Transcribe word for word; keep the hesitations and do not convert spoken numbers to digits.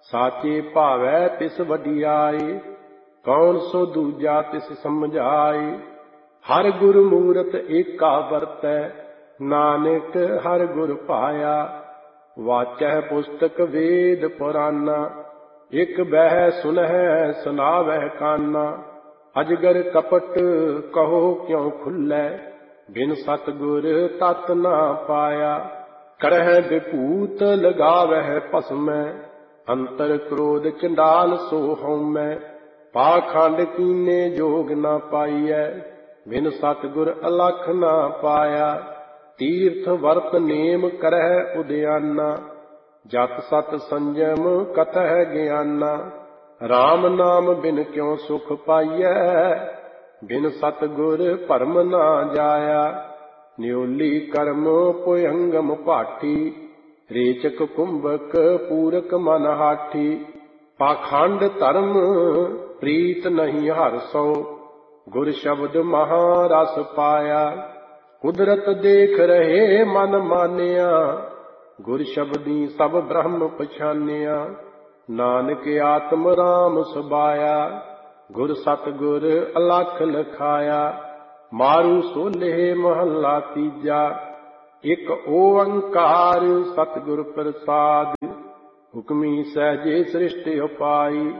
साचे भावै तिस वडियाई, कौन सो दूजा तिस समझाई। हर गुर मूरत एका वरतै, नानक हर गुर पाया। वाचह पुस्तक वेद पुराना, एक बह सुनह सुनावह काना। अजगर कपट कहो क्यों खुलै, बिन सतगुर तत ना पाया। करह विभूत लगावह भस्मै, अंतर क्रोध चंडाल सो हउमै। पाखंड कीने जोग ना पाइयै, बिन सतगुर अलख ना पाया। तीर्थ वर्त नेम करह उद्याना, जत सत संयम कतह ज्ञाना। राम नाम बिन क्यों सुख पाइयै, बिन सतगुर भरम ना जाया। न्योली कर्म पुयंगम पाठी, रेचक कुंभक पूरक मन हाठी। पाखंड धर्म प्रीत नहीं हर सो, गुर शब्द महारस पाया। कुदरत देख रहे मन मानिया, गुर शब्दी सब ब्रह्म पछानिया। नानक आत्म राम सबाया, गुर सतगुर अलख लखाया। मारू सोले महला तीजा, एक ओंकार सतगुर प्रसाद। हुक्मी सहजे सृष्टि उपाई,